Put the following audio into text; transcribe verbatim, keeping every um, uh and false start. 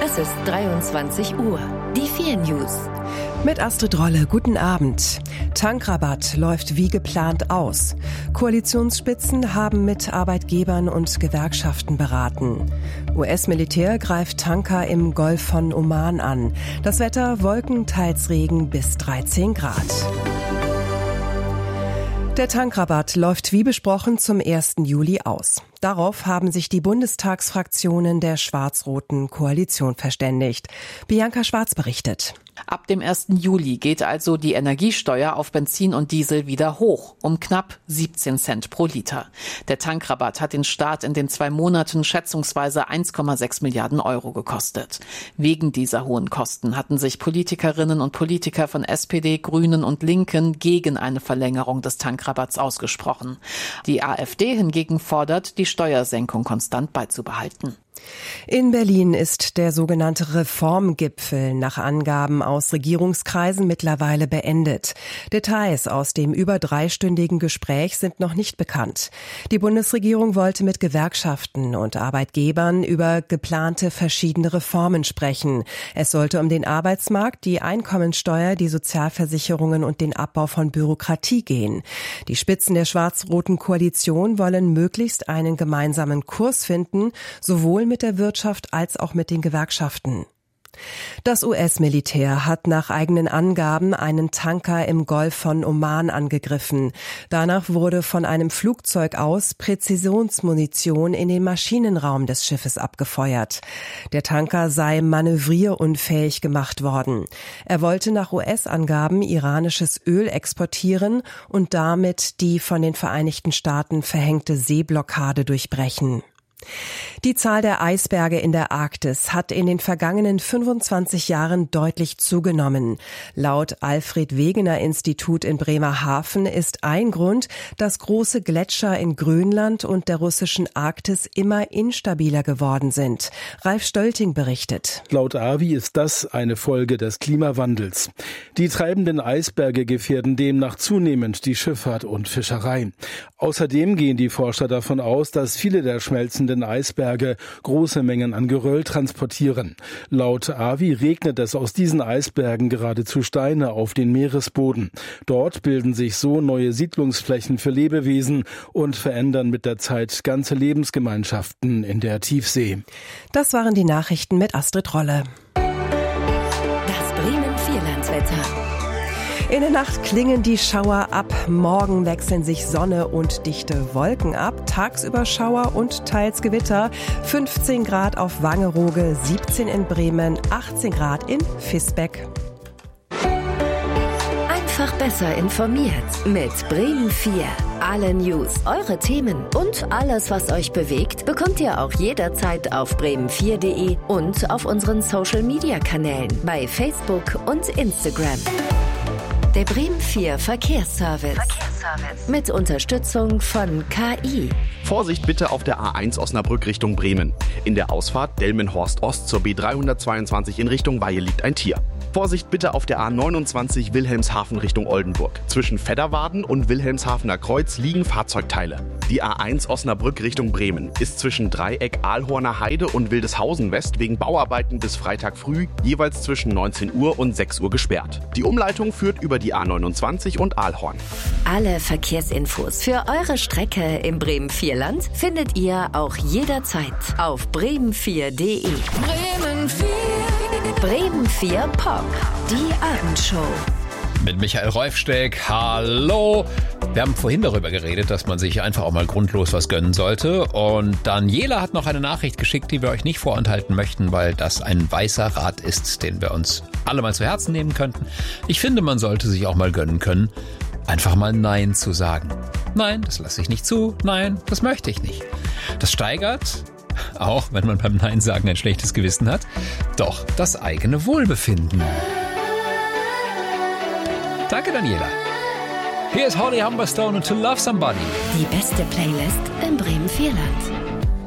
Es ist dreiundzwanzig Uhr. Die vier News. Mit Astrid Rolle, guten Abend. Tankrabatt läuft wie geplant aus. Koalitionsspitzen haben mit Arbeitgebern und Gewerkschaften beraten. U S-Militär greift Tanker im Golf von Oman an. Das Wetter: Wolken, teils Regen bis dreizehn Grad. Der Tankrabatt läuft wie besprochen zum ersten Juli aus. Darauf haben sich die Bundestagsfraktionen der schwarz-roten Koalition verständigt. Bianca Schwarz berichtet. Ab dem ersten Juli geht also die Energiesteuer auf Benzin und Diesel wieder hoch, um knapp siebzehn Cent pro Liter. Der Tankrabatt hat den Staat in den zwei Monaten schätzungsweise eins Komma sechs Milliarden Euro gekostet. Wegen dieser hohen Kosten hatten sich Politikerinnen und Politiker von S P D, Grünen und Linken gegen eine Verlängerung des Tankrabatts ausgesprochen. Die AfD hingegen fordert, die Steuersenkung konstant beizubehalten. In Berlin ist der sogenannte Reformgipfel nach Angaben aus Regierungskreisen mittlerweile beendet. Details aus dem über dreistündigen Gespräch sind noch nicht bekannt. Die Bundesregierung wollte mit Gewerkschaften und Arbeitgebern über geplante verschiedene Reformen sprechen. Es sollte um den Arbeitsmarkt, die Einkommensteuer, die Sozialversicherungen und den Abbau von Bürokratie gehen. Die Spitzen der schwarz-roten Koalition wollen möglichst einen gemeinsamen Kurs finden, sowohl mit der Wirtschaft als auch mit den Gewerkschaften. Das U S-Militär hat nach eigenen Angaben einen Tanker im Golf von Oman angegriffen. Danach wurde von einem Flugzeug aus Präzisionsmunition in den Maschinenraum des Schiffes abgefeuert. Der Tanker sei manövrierunfähig gemacht worden. Er wollte nach U S-Angaben iranisches Öl exportieren und damit die von den Vereinigten Staaten verhängte Seeblockade durchbrechen. Die Zahl der Eisberge in der Arktis hat in den vergangenen fünfundzwanzig Jahren deutlich zugenommen. Laut Alfred Wegener Institut in Bremerhaven ist ein Grund, dass große Gletscher in Grönland und der russischen Arktis immer instabiler geworden sind. Ralf Stölting berichtet. Laut A W I ist das eine Folge des Klimawandels. Die treibenden Eisberge gefährden demnach zunehmend die Schifffahrt und Fischerei. Außerdem gehen die Forscher davon aus, dass viele der schmelzenden Eisberge große Mengen an Geröll transportieren. Laut A W I regnet es aus diesen Eisbergen geradezu Steine auf den Meeresboden. Dort bilden sich so neue Siedlungsflächen für Lebewesen und verändern mit der Zeit ganze Lebensgemeinschaften in der Tiefsee. Das waren die Nachrichten mit Astrid Rolle. Das Bremen-Vierlandswetter. In der Nacht klingen die Schauer ab, morgen wechseln sich Sonne und dichte Wolken ab, tagsüber Schauer und teils Gewitter, fünfzehn Grad auf Wangerooge, siebzehn in Bremen, achtzehn Grad in Visbeck. Einfach besser informiert mit Bremen vier. Alle News, eure Themen und alles, was euch bewegt, bekommt ihr auch jederzeit auf bremen vier punkt de und auf unseren Social-Media-Kanälen bei Facebook und Instagram. Der Bremen vier Verkehrsservice. Verkehrsservice. Mit Unterstützung von K I. Vorsicht bitte auf der A eins Osnabrück Richtung Bremen. In der Ausfahrt Delmenhorst Ost zur B dreihundertzweiundzwanzig in Richtung Weihe liegt ein Tier. Vorsicht bitte auf der A neunundzwanzig Wilhelmshaven Richtung Oldenburg. Zwischen Fedderwarden und Wilhelmshavener Kreuz liegen Fahrzeugteile. Die A eins Osnabrück Richtung Bremen ist zwischen Dreieck Aalhorner Heide und Wildeshausen West wegen Bauarbeiten bis Freitag früh jeweils zwischen neunzehn Uhr und sechs Uhr gesperrt. Die Umleitung führt über die A neunundzwanzig und Aalhorn. Alle Verkehrsinfos für eure Strecke im Bremen-Vierland findet ihr auch jederzeit auf bremen vier punkt de. Bremen vier. Bremen vier Pop. Die Abendshow. Mit Michael Reufsteck. Hallo. Wir haben vorhin darüber geredet, dass man sich einfach auch mal grundlos was gönnen sollte. Und Daniela hat noch eine Nachricht geschickt, die wir euch nicht vorenthalten möchten, weil das ein weißer Rat ist, den wir uns alle mal zu Herzen nehmen könnten. Ich finde, man sollte sich auch mal gönnen können, einfach mal Nein zu sagen. Nein, das lasse ich nicht zu. Nein, das möchte ich nicht. Das steigert, auch wenn man beim Nein sagen ein schlechtes Gewissen hat, doch das eigene Wohlbefinden. Danke, Daniela. Hier ist Holly Humberstone und To Love Somebody. Die beste Playlist im Bremen-Vierland.